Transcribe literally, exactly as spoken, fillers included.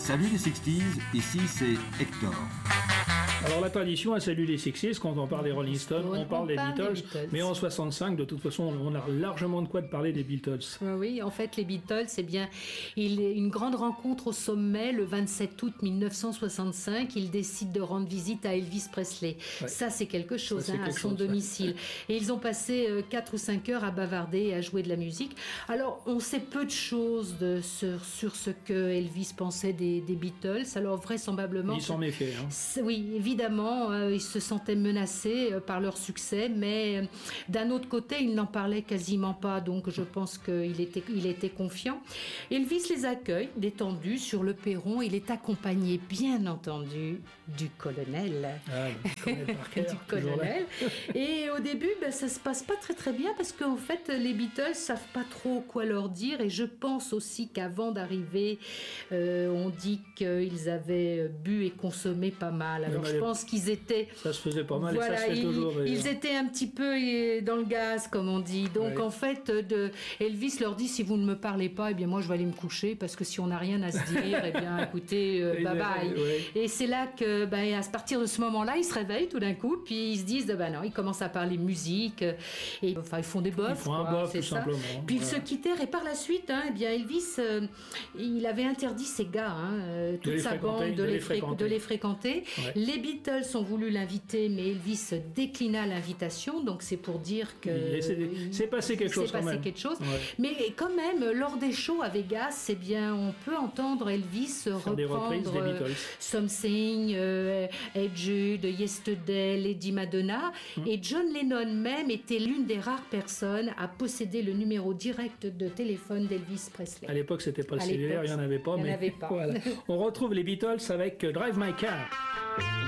Salut les sixties, ici c'est Hector. Alors la tradition a salué les sixties, quand on parle des Rolling Stones, on, on parle, des, parle Beatles, des Beatles, mais en soixante-cinq, de toute façon, on a largement de quoi de parler des Beatles. Oui, en fait, les Beatles, c'est bien il est une grande rencontre au sommet le vingt-sept août mille neuf cent soixante-cinq. Ils décident de rendre visite à Elvis Presley. Ouais. Ça, c'est quelque chose, Ça, c'est hein, quelque à son chose, domicile. Ouais. Et ils ont passé euh, quatre ou cinq heures à bavarder et à jouer de la musique. Alors, on sait peu de choses de, sur, sur ce que Elvis pensait des, des Beatles. Alors, vraisemblablement... Il s'en méfiait. Hein. Oui, évidemment. Évidemment, euh, ils se sentaient menacés euh, par leur succès, mais euh, d'un autre côté, ils n'en parlaient quasiment pas, donc je pense qu'il était, il était confiant. Elvis les accueille, détendu, sur le perron. Il est accompagné, bien entendu, du colonel. Ah, par cœur, du colonel. Et au début, ben, ça se passe pas très très bien, parce qu'en fait, les Beatles savent pas trop quoi leur dire, et je pense aussi qu'avant d'arriver, euh, on dit qu'ils avaient bu et consommé pas mal. Alors, je pense qu'ils étaient... Ça se faisait pas mal, voilà, et ça se fait ils, toujours. Ils étaient un petit peu dans le gaz, comme on dit. Donc, ouais. en fait, de, Elvis leur dit, si vous ne me parlez pas, eh bien, moi, je vais aller me coucher, parce que si on n'a rien à se dire, eh bien, écoutez, euh, bye bye. Ouais. Et c'est là que, ben, à partir de ce moment-là, ils se réveillent tout d'un coup, puis ils se disent, ben non, ils commencent à parler musique, et enfin, ils font des bofs. Ils font quoi, un bof, c'est tout ça. simplement. Puis voilà. ils se quittèrent, et par la suite, hein, eh bien, Elvis, euh, il avait interdit ses gars, hein, toute sa bande, de, de, les, fréquenter. de les fréquenter. Ouais. Les Beatles ont voulu l'inviter, mais Elvis déclina l'invitation, donc c'est pour dire que c'est passé quelque chose. C'est passé quelque chose. Ouais. Mais quand même, lors des shows à Vegas, eh bien, on peut entendre Elvis Faire reprendre euh, Something, euh, Hey Jude, Yesterday, Lady Madonna, hum. et John Lennon même était l'une des rares personnes à posséder le numéro direct de téléphone d'Elvis Presley. À l'époque, c'était pas le cellulaire, il n'y en avait pas, il mais avait pas. Voilà. On retrouve les Beatles avec Drive My Car.